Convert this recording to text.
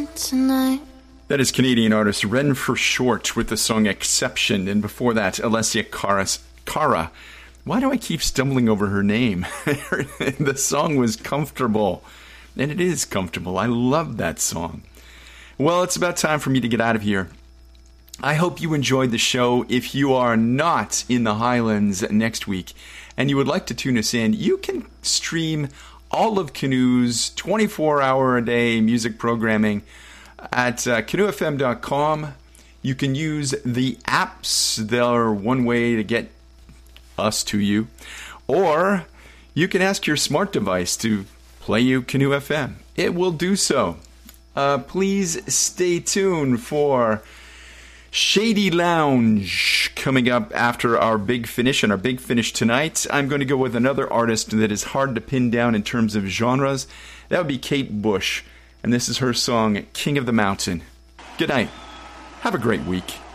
tonight. That is Canadian artist Ren for Short with the song Exception. And before that, Alessia Cara. Why do I keep stumbling over her name? The song was Comfortable. And it is comfortable. I love that song. Well, it's about time for me to get out of here. I hope you enjoyed the show. If you are not in the Highlands next week and you would like to tune us in, you can stream all of Canoe's 24-hour-a-day music programming at canoefm.com. You can use the apps. They're one way to get us to you. Or you can ask your smart device to play you Canoe FM. It will do so. Please stay tuned for Shady Lounge coming up after our big finish. And our big finish tonight, I'm going to go with another artist that is hard to pin down in terms of genres. That would be Kate Bush. And this is her song, King of the Mountain. Good night. Have a great week.